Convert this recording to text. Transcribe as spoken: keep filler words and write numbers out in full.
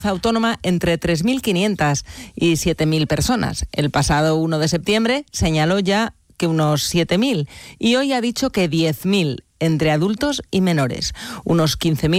autónoma entre tres mil quinientas y siete mil personas. El pasado uno de septiembre señaló ya que unos siete mil y hoy ha dicho que diez mil entre adultos y menores. Unos quince mil